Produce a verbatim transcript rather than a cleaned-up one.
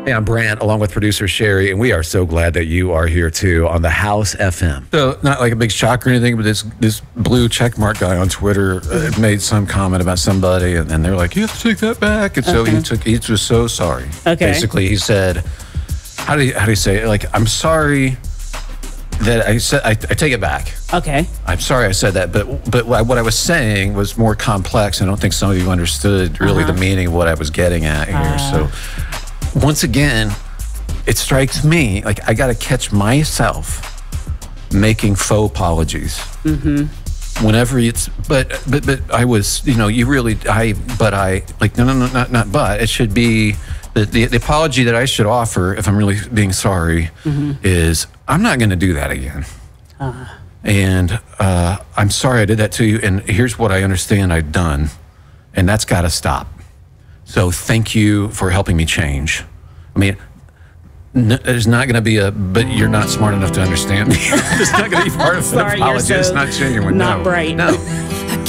Hey, I'm Brant, along with producer Sherry, and we are so glad that you are here too on the House F M. So, not like a big shock or anything, but this this blue checkmark guy on Twitter uh, made some comment about somebody, and then they're like, "You have to take that back." And so Okay. he took. He was so sorry. Okay. Basically, he said, "How do you how do you say it? Like, I'm sorry that I said I, I take it back. Okay. I'm sorry I said that, but but what I was saying was more complex. I don't think some of you understood really Uh-huh. the meaning of what I was getting at here. Uh. So once again, it strikes me like I got to catch myself making faux apologies. Mm-hmm. Whenever it's but but but I was you know you really I but I like no no no not not but it should be. The, the, the apology that I should offer, if I'm really being sorry, mm-hmm. is I'm not going to do that again. Uh. And uh, I'm sorry I did that to you, and here's what I understand I've done, and that's got to stop. So thank you for helping me change. I mean, n- there's not going to be a, but you're not smart enough to understand me. It's not going to be part of an Sorry, apology. you're It's so not genuine. not no. bright. No.